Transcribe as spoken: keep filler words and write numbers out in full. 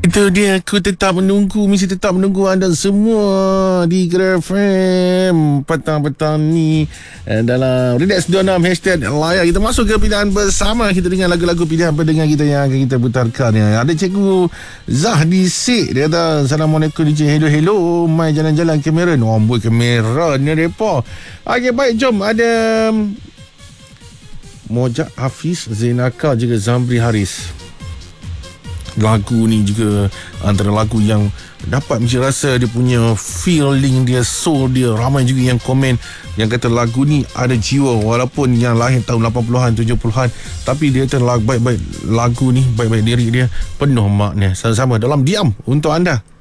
Itu dia, aku tetap menunggu, mesti tetap menunggu anda semua di Gerai F M petang-petang ni eh, dalam Relax dua puluh enam hashtag Layak. Kita masuk ke pilihan bersama. Kita dengar lagu-lagu pilihan pendengar kita yang akan kita putarkan ya. Ada Cikgu Zahdi Sik, dia kata Assalamualaikum D J. Hello hello, mai jalan-jalan kamera. Oh, buat kamera ni depa. Okey, baik, jom. Ada Mojak Hafiz, Zainaka juga Zamri Haris. Lagu ni juga antara lagu yang dapat mesti rasa dia punya feeling dia, soul dia. Ramai juga yang komen yang kata lagu ni ada jiwa, walaupun yang lahir tahun lapan puluhan, tujuh puluhan, tapi dia kata lagu baik-baik, lagu ni baik-baik, lirik dia penuh makna. Sama-sama dalam Diam untuk anda.